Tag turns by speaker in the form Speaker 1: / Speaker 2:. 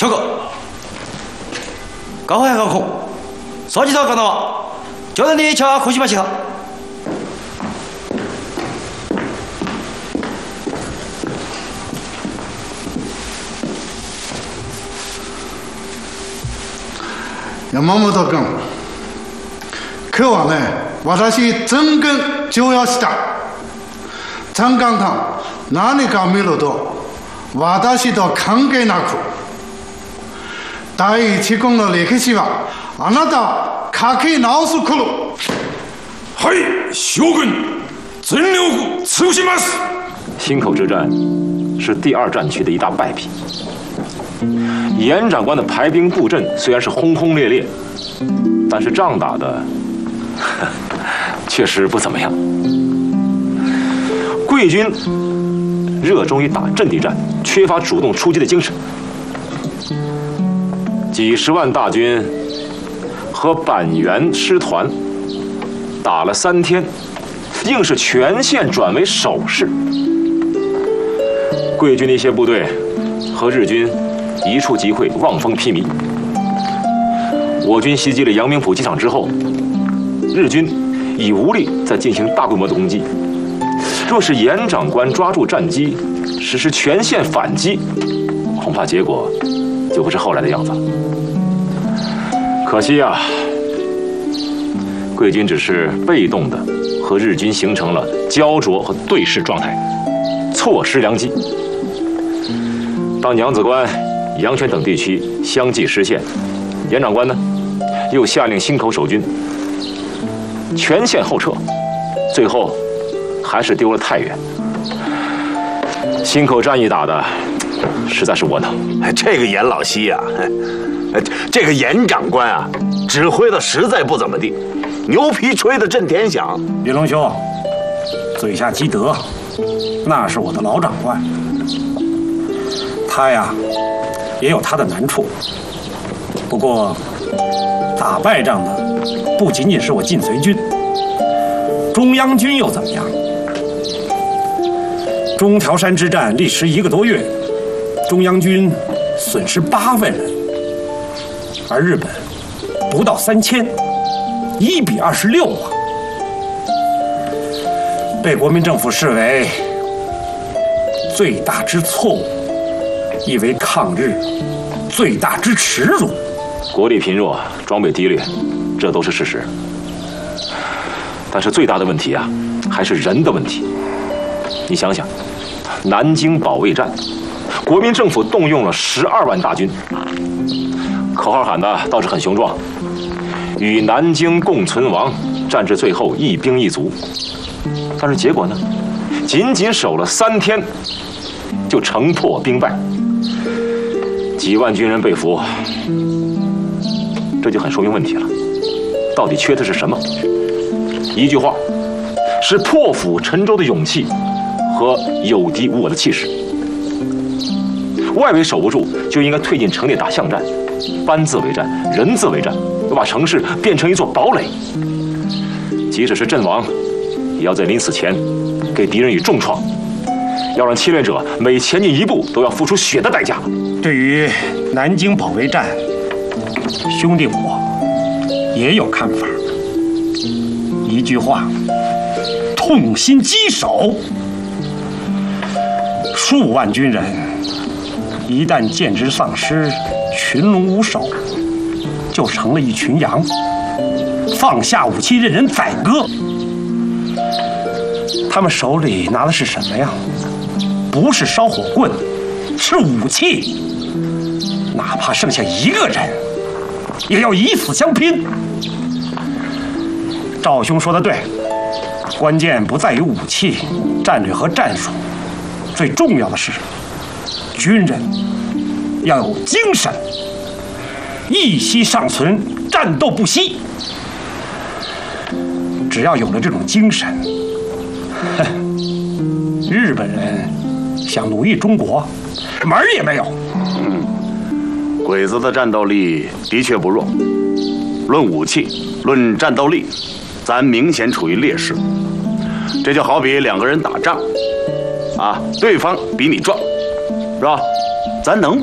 Speaker 1: 저거 가호야 가호 서지사 가나와 저는 이 차 고시마시가
Speaker 2: 山本君、今日はね、私全権重要した。残関探何か見ると、私と関係なく、第一軍の歴史はあなた書き直すくる。
Speaker 3: はい、将軍、全力尽します。
Speaker 4: 忻口之战是第2战区的一大败笔。严长官的排兵布阵虽然是轰轰烈烈，但是仗打的确实不怎么样。贵军热衷于打阵地战，缺乏主动出击的精神。几十万大军和板垣师团打了3天，硬是全线转为守势。贵军的一些部队和日军一触即会，望风披靡。我军袭击了阳明浦机场之后，日军已无力再进行大规模的攻击。若是严长官抓住战机，实施全线反击，恐怕结果就不是后来的样子了。可惜啊，贵军只是被动的和日军形成了焦灼和对视状态，错失良机。当娘子关、阳泉等地区相继失陷，严长官呢，又下令忻口守军全线后撤，最后还是丢了太原。忻口战役打的实在是窝囊。
Speaker 5: 这个严老西啊，这个严长官啊，指挥的实在不怎么地，牛皮吹得震天响。
Speaker 6: 李龙兄，嘴下积德，那是我的老长官，他呀也有他的难处。不过打败仗的不仅仅是我晋绥军，中央军又怎么样？中条山之战历时1个多月，中央军损失8万人，而日本不到3000，1比26啊！被国民政府视为最大之错误，亦为抗日最大之耻辱。
Speaker 4: 国力贫弱，装备低劣，这都是事实。但是最大的问题啊，还是人的问题。你想想，南京保卫战，国民政府动用了12万大军，口号喊的倒是很雄壮，与南京共存亡，战至最后一兵一卒。但是结果呢，仅仅守了3天，就城破兵败，几万军人被俘，这就很说明问题了。到底缺的是什么？一句话，是破釜沉舟的勇气和有敌无我的气势。外围守不住，就应该退进城内打巷战，班字为战，人字为战，要把城市变成一座堡垒。即使是阵亡，也要在临死前给敌人以重创，要让侵略者每前进一步都要付出血的代价。
Speaker 6: 对于南京保卫战，兄弟我也有看法。一句话，痛心疾首。数万军人一旦见之丧失，群龙无首，就成了一群羊，放下武器任人宰割。他们手里拿的是什么呀？不是烧火棍，是武器。哪怕剩下1个人，也要以死相拼。赵兄说的对，关键不在于武器、战略和战术，最重要的是军人要有精神，一息尚存，战斗不息。只要有了这种精神，日本人想奴役中国，门儿也没有。
Speaker 5: 鬼子的战斗力的确不弱，论武器，论战斗力，咱明显处于劣势。这就好比2个人打仗，啊，对方比你壮，是吧？咱能